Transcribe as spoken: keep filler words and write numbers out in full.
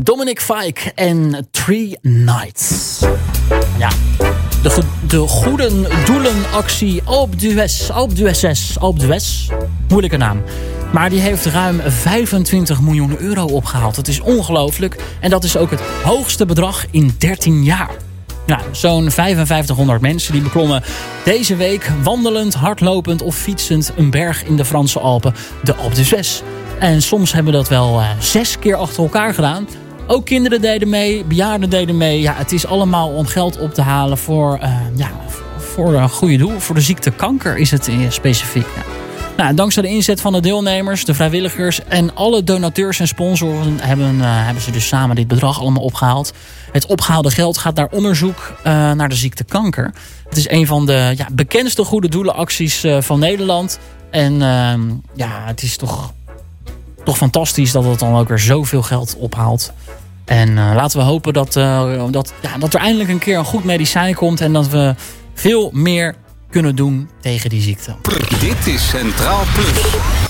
Dominic Fike en Three Nights. Ja, de, go- de goede doelenactie Alpe d'Huez, Alpe d'Huez, Alpe d'Huez, moeilijke naam. Maar die heeft ruim vijfentwintig miljoen euro opgehaald. Dat is ongelooflijk. En dat is ook het hoogste bedrag in dertien jaar. Nou, zo'n vijfenvijftighonderd mensen die beklommen deze week wandelend, hardlopend of fietsend een berg in de Franse Alpen, de Alpe d'Huez. En soms hebben we dat wel uh, zes keer achter elkaar gedaan. Ook kinderen deden mee, bejaarden deden mee. Ja, het is allemaal om geld op te halen voor, uh, ja, voor een goede doel. Voor de ziekte kanker is het uh, specifiek. Ja. Nou, dankzij de inzet van de deelnemers, de vrijwilligers en alle donateurs en sponsoren hebben, uh, hebben ze dus samen dit bedrag allemaal opgehaald. Het opgehaalde geld gaat naar onderzoek uh, naar de ziekte kanker. Het is een van de ja, bekendste goede doelenacties uh, van Nederland. En uh, ja, het is toch, toch fantastisch dat het dan ook weer zoveel geld ophaalt. En uh, laten we hopen dat, uh, dat, ja, dat er eindelijk een keer een goed medicijn komt en dat we veel meer kunnen doen tegen die ziekte. Dit is Centraal Plus.